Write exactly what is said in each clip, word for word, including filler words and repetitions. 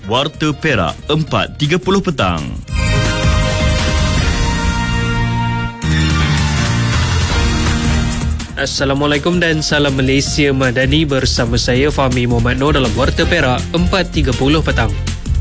Warta Perak empat tiga puluh petang. Assalamualaikum dan salam Malaysia Madani, bersama saya Fahmi Muhammad Noor dalam Warta Perak empat tiga puluh petang.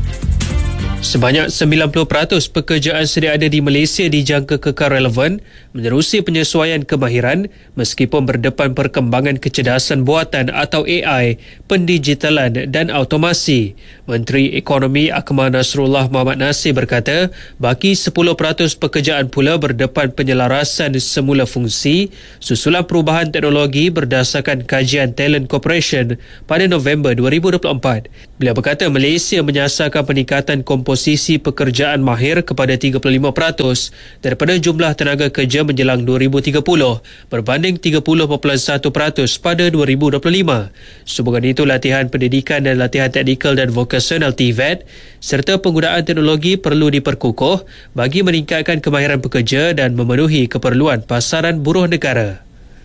Sebanyak sembilan puluh peratus pekerjaan sedia ada di Malaysia dijangka kekal relevan menerusi penyesuaian kemahiran meskipun berdepan perkembangan kecerdasan buatan atau A I, pendigitalan dan automasi. Menteri Ekonomi Akmal Nasrullah Mohamad Nasir berkata, baki sepuluh peratus pekerjaan pula berdepan penyelarasan semula fungsi susulan perubahan teknologi berdasarkan kajian Talent Corporation pada November dua ribu dua puluh empat. Beliau berkata Malaysia menyasarkan peningkatan komposisi pekerjaan mahir kepada tiga puluh lima peratus daripada jumlah tenaga kerja menjelang dua ribu tiga puluh berbanding tiga puluh perpuluhan satu peratus pada dua ribu dua puluh lima. Sehubungan itu, latihan pendidikan dan latihan teknikal dan vokasional T V E T serta penggunaan teknologi perlu diperkukuh bagi meningkatkan kemahiran pekerja dan memenuhi keperluan pasaran buruh negara.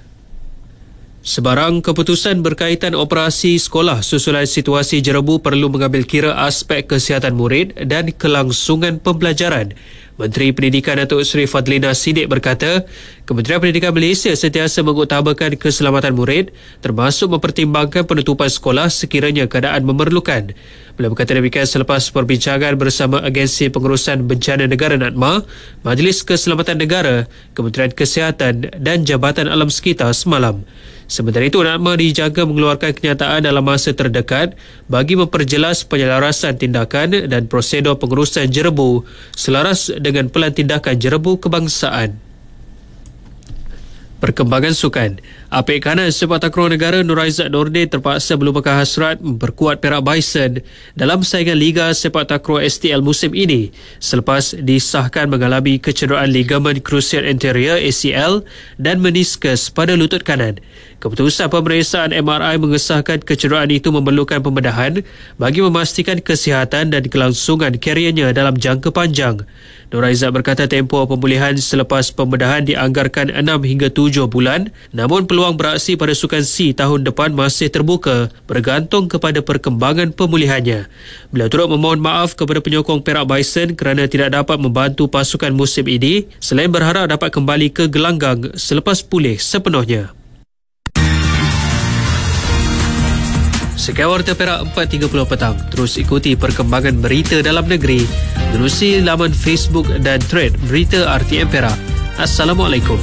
Sebarang keputusan berkaitan operasi sekolah susulan situasi jerebu perlu mengambil kira aspek kesihatan murid dan kelangsungan pembelajaran. Menteri Pendidikan Datuk Seri Fadlina Siddiq berkata, Kementerian Pendidikan Malaysia sentiasa mengutamakan keselamatan murid termasuk mempertimbangkan penutupan sekolah sekiranya keadaan memerlukan. Beliau berkata demikian selepas perbincangan bersama Agensi Pengurusan Bencana Negara NADMA, Majlis Keselamatan Negara, Kementerian Kesihatan dan Jabatan Alam Sekitar semalam. Sementara itu, NADMA dijangka mengeluarkan kenyataan dalam masa terdekat bagi memperjelas penyelarasan tindakan dan prosedur pengurusan jerebu selaras dengan Pelan Tindakan Jerebu Kebangsaan. Perkembangan sukan. Apik kanan sepak takraw negara Nur Aizat Nordin terpaksa melupakan hasrat memperkuat Perak Bison dalam saingan Liga Sepak Takraw S T L musim ini selepas disahkan mengalami kecederaan ligamen cruciate anterior A C L dan meniskus pada lutut kanan. Keputusan pemeriksaan M R I mengesahkan kecederaan itu memerlukan pembedahan bagi memastikan kesihatan dan kelangsungan kariernya dalam jangka panjang. Nur Aizat berkata tempoh pemulihan selepas pembedahan dianggarkan enam hingga tujuh bulan, namun peluang beraksi pada Sukan C tahun depan masih terbuka bergantung kepada perkembangan pemulihannya. Beliau turut memohon maaf kepada penyokong Perak Bison kerana tidak dapat membantu pasukan musim ini selain berharap dapat kembali ke gelanggang selepas pulih sepenuhnya. Sekian Warta Perak empat tiga puluh petang. Terus ikuti perkembangan berita dalam negeri menerusi laman Facebook dan thread Berita R T M Perak. Assalamualaikum.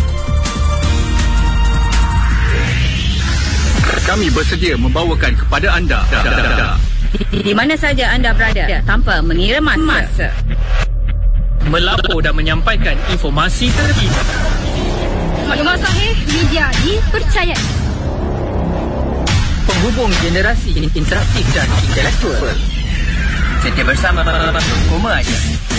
Kami bersedia membawakan kepada anda di, di mana saja anda berada tanpa mengira masa, melapor dan menyampaikan informasi terkini, maklumat sahih, media dipercayai, penghubung generasi interaktif dan intelektual. Setia bersama Koma aja.